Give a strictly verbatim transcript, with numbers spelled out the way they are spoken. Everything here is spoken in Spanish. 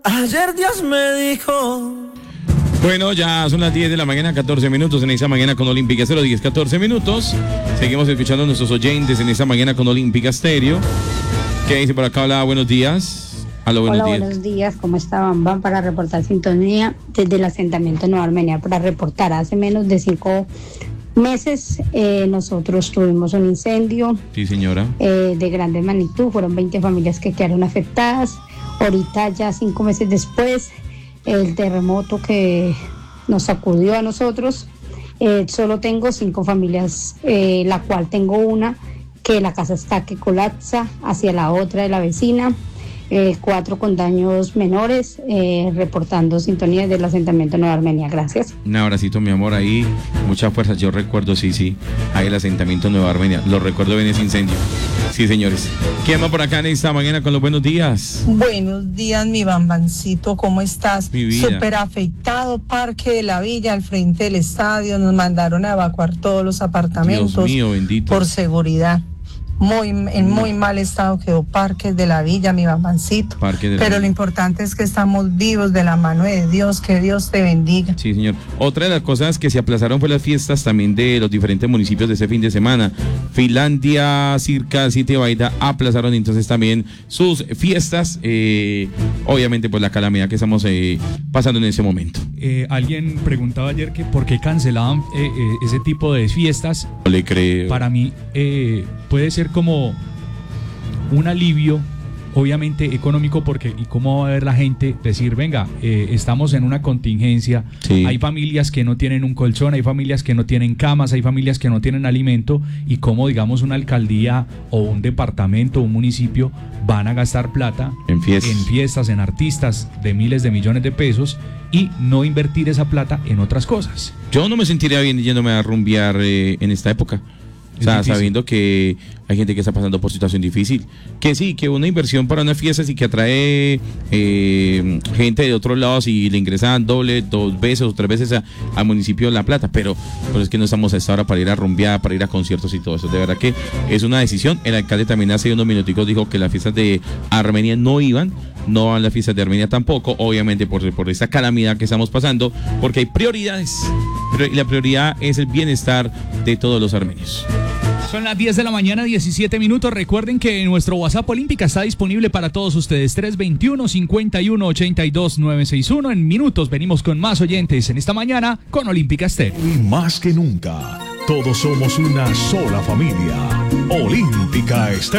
Ayer Dios me dijo. Bueno, ya son las diez de la mañana, catorce minutos en esta mañana con Olímpica Estéreo, diez, catorce minutos. Seguimos escuchando a nuestros oyentes en esta mañana con Olímpica Estéreo. ¿Qué dice por acá? Hola, buenos días. Hola, buenos Hola, días. buenos días. ¿Cómo estaban? Van para reportar sintonía desde el asentamiento Nueva Armenia. Para reportar, hace menos de cinco meses eh, nosotros tuvimos un incendio. Sí, señora. Eh, de grande magnitud. Fueron veinte familias que quedaron afectadas. Ahorita, ya cinco meses después, el terremoto que nos sacudió a nosotros, eh, solo tengo cinco familias, eh, la cual tengo una que la casa está que colapsa hacia la otra de la vecina, eh, cuatro con daños menores, eh, reportando sintonía del asentamiento Nueva Armenia. Gracias. Un abracito, mi amor, ahí, mucha fuerza. Yo recuerdo, sí, sí, ahí el asentamiento Nueva Armenia, lo recuerdo bien ese incendio. Sí, señores. ¿Quién va por acá en esta mañana con los buenos días? Buenos días, mi bambancito, ¿cómo estás? Mi vida. Súper afectado, Parque de la Villa, al frente del estadio, nos mandaron a evacuar todos los apartamentos. Dios mío, bendito. Por seguridad. Muy, en muy mal estado quedó Parque de la Villa, mi bambancito. Parque de la Pero Villa. lo importante es que estamos vivos de la mano de Dios, que Dios te bendiga. Sí, señor. Otra de las cosas que se aplazaron fue las fiestas también de los diferentes municipios de ese fin de semana. Finlandia, Circa, Citibaiba aplazaron entonces también sus fiestas. Eh, obviamente, pues la calamidad que estamos eh, pasando en ese momento. Eh, alguien preguntaba ayer que por qué cancelaban eh, eh, ese tipo de fiestas. No le creo. Para mí eh, puede ser como un alivio, obviamente económico, porque y cómo va a ver la gente decir, venga, eh, estamos en una contingencia, Sí. hay familias que no tienen un colchón, hay familias que no tienen camas, hay familias que no tienen alimento, y cómo, digamos, una alcaldía o un departamento, un municipio van a gastar plata En fiestas. en fiestas, en artistas de miles de millones de pesos y no invertir esa plata en otras cosas. Yo no me sentiría bien yéndome a rumbear eh, en esta época. O Es sea, difícil. sabiendo que hay gente que está pasando por situación difícil. Que sí, que una inversión para unas fiestas y que atrae eh, gente de otros lados y le ingresan doble, dos veces o tres veces a- al municipio La Plata. Pero, pero es que no estamos a esta hora para ir a rumbear, para ir a conciertos y todo eso. De verdad que es una decisión. El alcalde también hace unos minuticos dijo que las fiestas de Armenia no iban. No van las fiestas de Armenia tampoco, obviamente por, por esta calamidad que estamos pasando, porque hay prioridades. Pero, y la prioridad es el bienestar de todos los armenios. Son las diez de la mañana, diecisiete minutos. Recuerden que nuestro WhatsApp Olímpica está disponible para todos ustedes. tres veintiuno, cincuenta y uno, ochenta y dos, novecientos sesenta y uno. En minutos venimos con más oyentes en esta mañana con Olímpica Estéreo. Y más que nunca, todos somos una sola familia. Olímpica Estéreo.